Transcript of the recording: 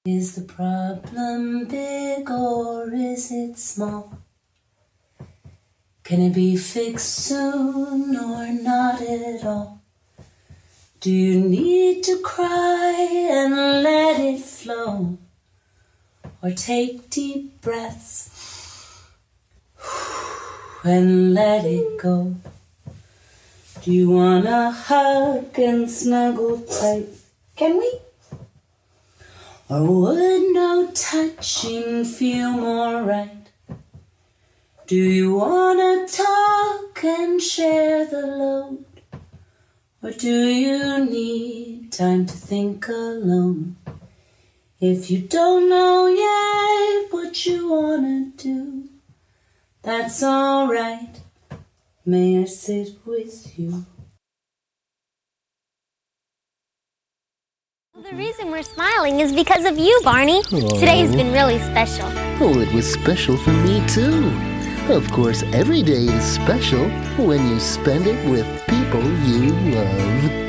Is the problem big or is it small? Can it be fixed soon or not at all? Do you need to cry and let it flow? Or take deep breaths and let it go? Do you wanna hug and snuggle tight? Can we? Or would no touching feel more right? Do you wanna talk and share the load? Or do you need time to think alone? If you don't know yet what you wanna do, that's alright. May I sit with you? The reason we're smiling is because of you, Barney. Aww. Today has been really special. Oh, it was special for me, too. Of course, every day is special when you spend it with people you love.